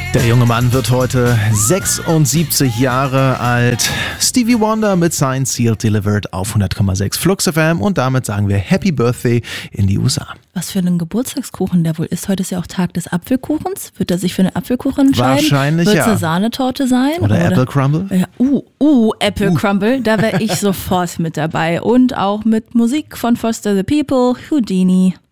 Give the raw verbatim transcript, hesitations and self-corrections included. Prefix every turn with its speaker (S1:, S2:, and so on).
S1: Der junge Mann wird heute sechsundsiebzig Jahre alt. Stevie Wonder mit Signed, Sealed, Delivered auf hundert Komma sechs Flux F M und damit sagen wir Happy Birthday in die U S A.
S2: Was für einen Geburtstagskuchen der wohl ist. Heute ist ja auch Tag des Apfelkuchens. Wird er sich für einen Apfelkuchen entscheiden?
S1: Wahrscheinlich,
S2: Wird
S1: ja.
S2: es eine Sahnetorte sein?
S1: Oder, oder Apple Crumble?
S2: Ja, uh, uh, Apple uh. Crumble, da wäre ich sofort mit dabei. Und auch mit Musik von Foster the People, Houdini.